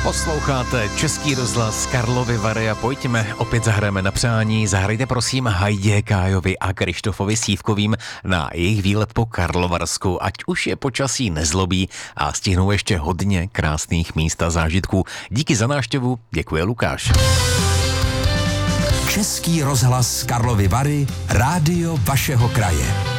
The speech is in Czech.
Posloucháte Český rozhlas Karlovy Vary a pojďme, opět zahrajeme na přání. Zahrajte prosím Hajdě Kájovi a Krištofovi Sývkovým na jejich výlet po Karlovarsku, ať už je počasí nezlobí a stihnou ještě hodně krásných míst a zážitků. Díky za návštěvu, děkuje Lukáš. Český rozhlas Karlovy Vary, rádio vašeho kraje.